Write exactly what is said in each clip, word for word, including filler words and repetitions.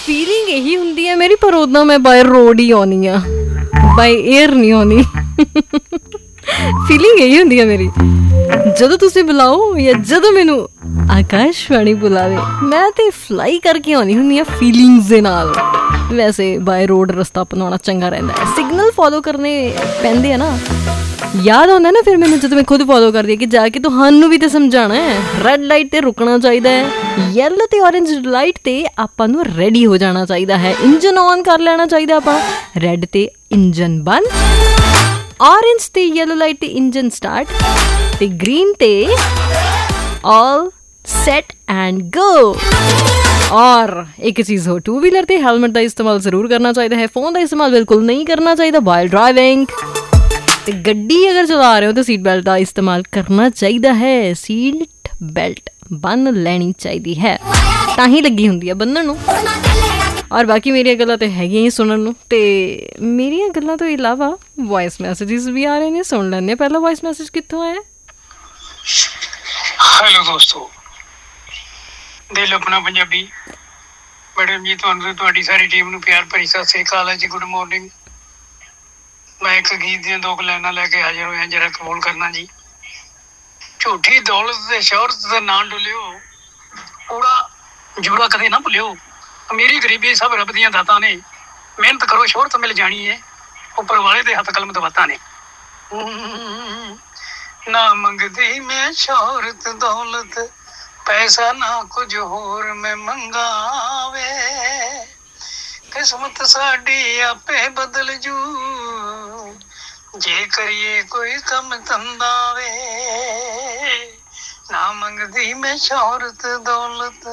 Feeling ਇਹੀ ਹੁੰਦੀ ਹੈ ਮੇਰੀ, ਪਰ ਉਦਾਂ ਮੈਂ ਬਾਏ ਰੋਡ ਹੀ ਆਉਣੀ ਆ, ਬਾਏ ਏਅਰ ਨਹੀਂ ਆਉਣੀ। ਫੀਲਿੰਗ ਇਹੀ ਹੁੰਦੀ ਹੈ ਮੇਰੀ, ਜਦੋਂ ਤੁਸੀਂ ਬੁਲਾਓ ਜਾਂ ਜਦੋਂ ਮੈਨੂੰ ਆਕਾਸ਼ਵਾਣੀ ਬੁਲਾਵੇ, ਮੈਂ ਤਾਂ ਫਲਾਈ ਕਰਕੇ ਆਉਣੀ ਹੁੰਦੀ ਹਾਂ ਫੀਲਿੰਗਸ ਦੇ ਨਾਲ। ਵੈਸੇ ਬਾਏ ਰੋਡ ਰਸਤਾ ਅਪਣਾਉਣਾ ਚੰਗਾ ਰਹਿੰਦਾ ਹੈ, ਸਿਗਨਲ ਫੋਲੋ ਕਰਨੇ ਪੈਂਦੇ ਆ ਨਾ, ਯਾਦ ਆਉਂਦਾ ਨਾ ਫਿਰ ਮੈਨੂੰ ਜਦੋਂ ਮੈਂ ਖੁਦ ਫੋਲੋ ਕਰਦੀ ਹਾਂ ਕਿ ਜਾ ਕੇ ਤੁਹਾਨੂੰ ਵੀ ਤਾਂ ਸਮਝਾਉਣਾ ਹੈ। ਰੈੱਡ ਲਾਈਟ 'ਤੇ ਰੁਕਣਾ ਚਾਹੀਦਾ ਹੈ, ਯੈਲੋ ਅਤੇ ਔਰੇਂਜ ਲਾਈਟ 'ਤੇ ਆਪਾਂ ਨੂੰ ਰੈਡੀ ਹੋ ਜਾਣਾ ਚਾਹੀਦਾ ਹੈ, ਇੰਜਨ ਔਨ ਕਰ ਲੈਣਾ ਚਾਹੀਦਾ ਆਪਾਂ, ਰੈੱਡ 'ਤੇ ਇੰਜਨ ਬੰਦ, ऑरेंज ते येलो लाइट ते इंजन स्टार्ट ते ग्रीन ते ऑल सेट एंड गो। और एक चीज़ हो, टू व्हीलर ते हेलमेट का इस्तेमाल जरूर करना चाहिए है, फोन का इस्तेमाल बिल्कुल नहीं करना चाहिए वाइल ड्राइविंग। ते गड्डी अगर चला रहे हो तो सीट बेल्ट का इस्तेमाल करना चाहिए है, सीट बेल्ट बन लेनी चाहिए है, ताही लगी होंगी है बन्नण नूं। और बाकी मेरिया गल्लां तो हैगियां ही सुनन नूं, ते मेरिया गल्लां तो इलावा वॉइस मैसेजेस भी आ रहे हैं, सुन लैंदे पहला वॉइस मैसेज कित्थों आया। हेलो दोस्तों, दिल अपना पंजाबी मैडम जी, तुहानूं तुहाडी सारी टीम नूं प्यार भरी सत श्री अकाल है जी, गुड मॉर्निंग। मैं एक गीत दियां दो लाइनां लैके हाजिर होया, जरा कबूल करना जी। झूठी दौलत ते शोहरत दा नां डुलियो, कूड़ा जूड़ा कदे ना भुलियो, अमीरी गरीबी सब रब दियां दातां ने, मेहनत करो शोहरत मिल जानी है, उपर वाले दे हथ कलम दवातां ने। ना मंगदी मैं शोहरत दौलत, पैसा ना कुछ होर मैं मंगावे, किस्मत साडी आपे बदल जू, जे करिए कोई कम धंधा वे। ना मंगदी मैं शोहरत दौलत,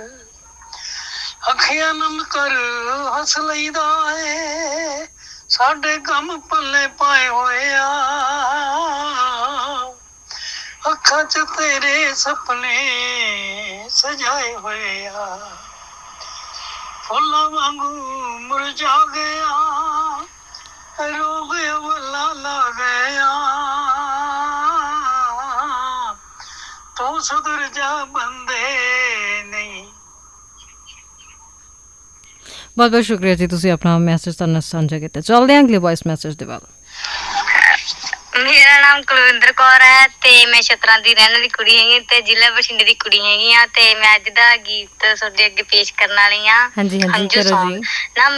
अखियां नम कर हस लईदा है, साडे गम पल्ले पाए होए आ, अखां च तेरे सपने सजाए होए आ, फुल्लां वांगू मुरझा गया, रोग अवला ला गया, तू सुधर जा बंदे नहीं। बहुत बहुत शुक्रिया जी, तुसीं अपना मैसेज साडे नाल सांझा कीता। चलदे हां अगले वॉइस मैसेज दे बाद। मेरा नाम कुलविंदर कौर है ते मैं छतरा दी रहने वाली कुड़ी हैगी ते जिला बठिंडे दी कुड़ी हैगी आ ते मैं अज दा गीत तुहाडे अगे पेश करन वाली हां। हां जी हां जी, करो जी।